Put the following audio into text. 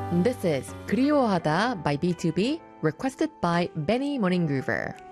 This is 그리워하다 by B2B, requested by Benny Morningroover.